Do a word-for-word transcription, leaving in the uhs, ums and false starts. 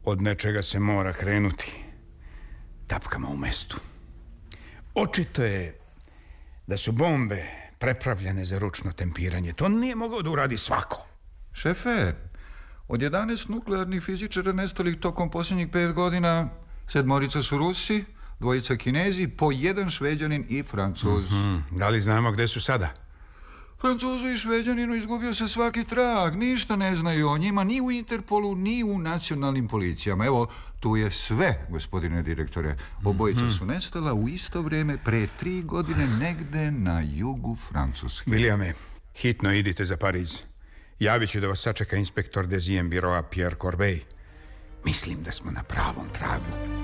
Od nečega se mora krenuti. Tapkamo u mestu. Očito je da su bombe prepravljene za ručno tempiranje. To nije mogao da uradi svako. Šefe, od jedanaest nuklearnih fizičara nestalih tokom posljednjih pet godina, sedmorica su Rusi, dvojica Kinezi, po jedan Šveđanin i Francuz. Mm-hmm. Da li znamo gde su sada? Francuzu i Šveđaninu izgubio se svaki trag. Ništa ne znaju o njima, ni u Interpolu, ni u nacionalnim policijama. Evo, tu je sve, gospodine direktore. Obojica mm-hmm. su nestala u isto vrijeme pre tri godine negde na jugu Francuske. Vilijame, hitno idite za Pariz. Javit ću da vas sačeka inspektor Dezien biroa Pierre Corbeil. Mislim da smo na pravom tragu.